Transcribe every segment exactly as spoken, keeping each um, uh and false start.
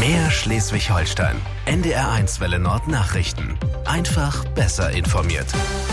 Mehr Schleswig-Holstein. N D R eins Welle Nord Nachrichten. Einfach besser informiert.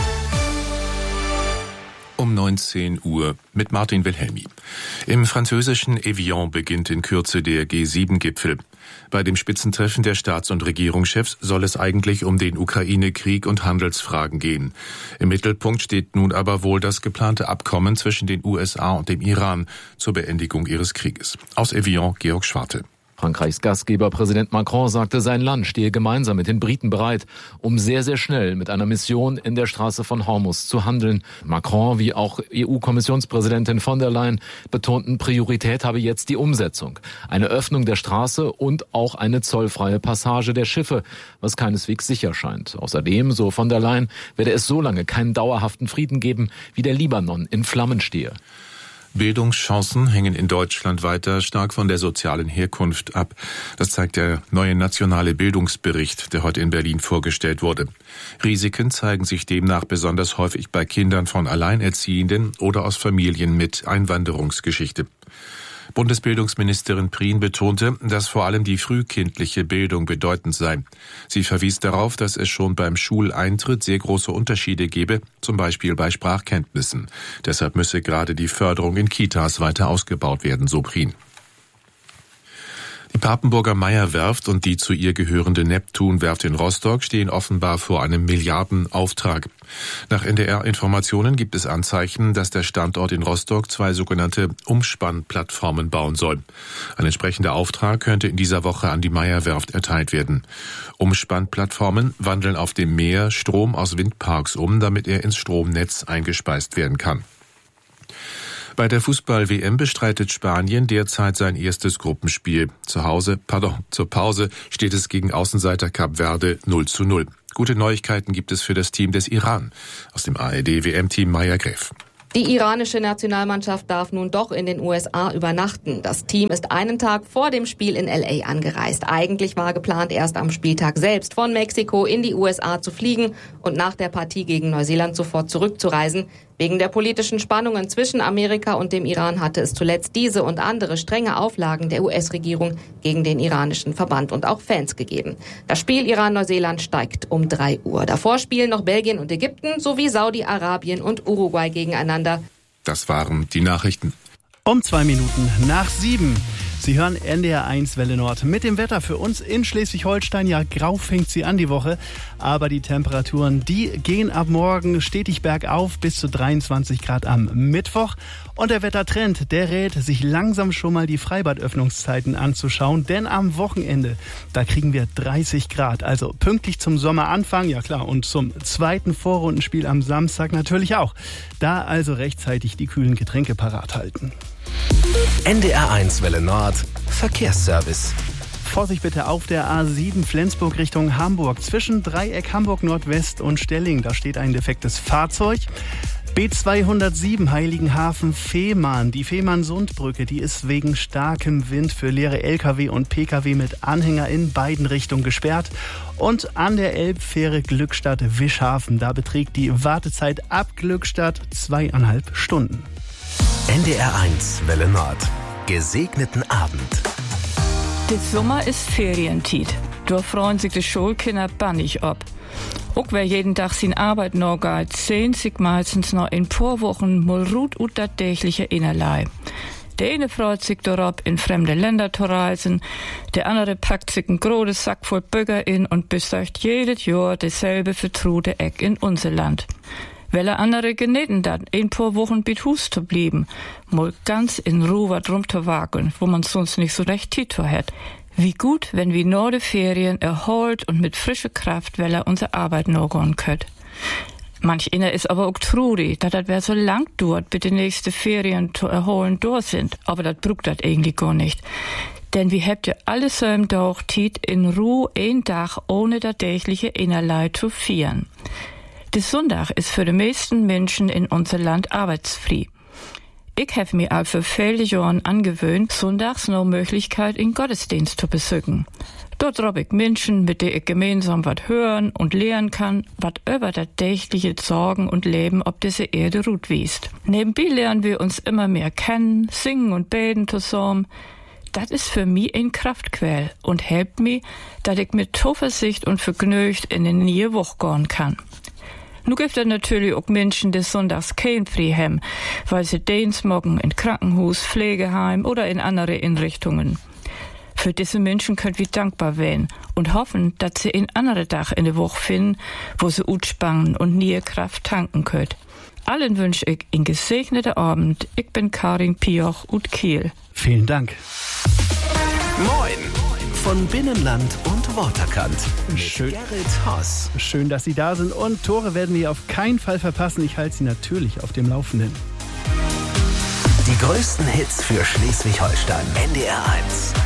Um neunzehn Uhr mit Martin Wilhelmi. Im französischen Evian beginnt in Kürze der G sieben Gipfel. Bei dem Spitzentreffen der Staats- und Regierungschefs soll es eigentlich um den Ukraine-Krieg und Handelsfragen gehen. Im Mittelpunkt steht nun aber wohl das geplante Abkommen zwischen den U S A und dem Iran zur Beendigung ihres Krieges. Aus Evian, Georg Schwarte. Frankreichs Gastgeber Präsident Macron sagte, sein Land stehe gemeinsam mit den Briten bereit, um sehr, sehr schnell mit einer Mission in der Straße von Hormuz zu handeln. Macron wie auch E U-Kommissionspräsidentin von der Leyen betonten, Priorität habe jetzt die Umsetzung. Eine Öffnung der Straße und auch eine zollfreie Passage der Schiffe, was keineswegs sicher scheint. Außerdem, so von der Leyen, werde es so lange keinen dauerhaften Frieden geben, wie der Libanon in Flammen stehe. Bildungschancen hängen in Deutschland weiter stark von der sozialen Herkunft ab. Das zeigt der neue nationale Bildungsbericht, der heute in Berlin vorgestellt wurde. Risiken zeigen sich demnach besonders häufig bei Kindern von Alleinerziehenden oder aus Familien mit Einwanderungsgeschichte. Bundesbildungsministerin Prien betonte, dass vor allem die frühkindliche Bildung bedeutend sei. Sie verwies darauf, dass es schon beim Schuleintritt sehr große Unterschiede gebe, zum Beispiel bei Sprachkenntnissen. Deshalb müsse gerade die Förderung in Kitas weiter ausgebaut werden, so Prien. Die Papenburger Meyer-Werft und die zu ihr gehörende Neptun-Werft in Rostock stehen offenbar vor einem Milliardenauftrag. Nach N D R-Informationen gibt es Anzeichen, dass der Standort in Rostock zwei sogenannte Umspannplattformen bauen soll. Ein entsprechender Auftrag könnte in dieser Woche an die Meyer-Werft erteilt werden. Umspannplattformen wandeln auf dem Meer Strom aus Windparks um, damit er ins Stromnetz eingespeist werden kann. Bei der Fußball-W M bestreitet Spanien derzeit sein erstes Gruppenspiel. Zu Hause, pardon, zur Pause steht es gegen Außenseiter Kap Verde null zu null. Gute Neuigkeiten gibt es für das Team des Iran. Aus dem A R D-W M-Team Maya Greff. Die iranische Nationalmannschaft darf nun doch in den U S A übernachten. Das Team ist einen Tag vor dem Spiel in L A angereist. Eigentlich war geplant, erst am Spieltag selbst von Mexiko in die U S A zu fliegen und nach der Partie gegen Neuseeland sofort zurückzureisen. Wegen der politischen Spannungen zwischen Amerika und dem Iran hatte es zuletzt diese und andere strenge Auflagen der U S-Regierung gegen den iranischen Verband und auch Fans gegeben. Das Spiel Iran-Neuseeland steigt um drei Uhr. Davor spielen noch Belgien und Ägypten sowie Saudi-Arabien und Uruguay gegeneinander. Das waren die Nachrichten. Um zwei Minuten nach sieben. Sie hören N D R eins Welle Nord mit dem Wetter für uns in Schleswig-Holstein. Ja, grau fängt sie an die Woche, aber die Temperaturen, die gehen ab morgen stetig bergauf bis zu dreiundzwanzig Grad am Mittwoch. Und der Wettertrend, der rät, sich langsam schon mal die Freibadöffnungszeiten anzuschauen, denn am Wochenende, da kriegen wir dreißig Grad, also pünktlich zum Sommeranfang, ja klar, und zum zweiten Vorrundenspiel am Samstag natürlich auch. Da also rechtzeitig die kühlen Getränke parat halten. N D R eins Welle Nord Verkehrsservice. Vorsicht bitte auf der A sieben Flensburg Richtung Hamburg. Zwischen Dreieck Hamburg Nordwest und Stelling, da steht ein defektes Fahrzeug. B zweihundertsieben Heiligenhafen Fehmarn. Die Fehmarn-Sundbrücke, die ist wegen starkem Wind für leere L K W und P K W mit Anhänger in beiden Richtungen gesperrt. Und an der Elbfähre Glückstadt-Wischhafen, da beträgt die Wartezeit ab Glückstadt zweieinhalb Stunden. N D R eins Welle Nord. Gesegneten Abend. Der Sommer ist Ferientiet. Da freuen sich die Schulkinder bannig ab. Auch wer jeden Tag sin Arbeit noch geht, sehnt sich meistens noch in paar Wochen mal ruht ut dat tägliche Innerlei. Der eine freut sich darauf, in fremde Länder zu reisen, der andere packt sich einen großen Sack voll Böcker in und besucht jedes Jahr dasselbe vertraute Eck in unser Land. Welle andere geneten dat, ein paar Wochen bit Hus zu blieben, mal ganz in Ruhe drum zu wackeln, wo man sonst nicht so recht Tito hat. Wie gut, wenn wir nach den Ferien erholt und mit frischer Kraft Welle unsere Arbeit nachgehen können. Manch einer ist aber auch traurig, dass das wer so lang dauert, bis die nächsten Ferien zu erholen durch sind. Aber das braucht das eigentlich gar nicht. Denn wir habt ja alles so im Tag Tiet in Ruhe ein Tag ohne das tägliche Innerlei zu feiern. Der Sonntag ist für die meisten Menschen in unser Land arbeitsfrei. Ich habe mir auch für viele Jahre angewöhnt, sonntags noch Möglichkeit in Gottesdienst zu besuchen. Dort habe ich Menschen, mit denen ich gemeinsam was hören und lernen kann, was über das tägliche Sorgen und Leben auf dieser Erde ruht wiest. Nebenbei lernen wir uns immer mehr kennen, singen und beten zusammen. Das ist für mich ein Kraftquell und hilft mir, dass ich mit Zuversicht und Vergnügt in eine neue Woche gehen kann. Nu gibt es natürlich auch Menschen, die sonntags kein Frei haben, weil sie Dienstmorgen in Krankenhaus, Pflegeheim oder in andere Einrichtungen. Für diese Menschen können wir dankbar werden und hoffen, dass sie einen anderen Tag in der Woche finden, wo sie utspannen und neue Kraft tanken können. Allen wünsche ich einen gesegneten Abend. Ich bin Karin Pioch ut Kiel. Vielen Dank. Moin von Binnenland und Waterkant. Schön. Gerrit Haas. Schön, dass Sie da sind. Und Tore werden wir auf keinen Fall verpassen. Ich halte Sie natürlich auf dem Laufenden. Die größten Hits für Schleswig-Holstein. N D R eins.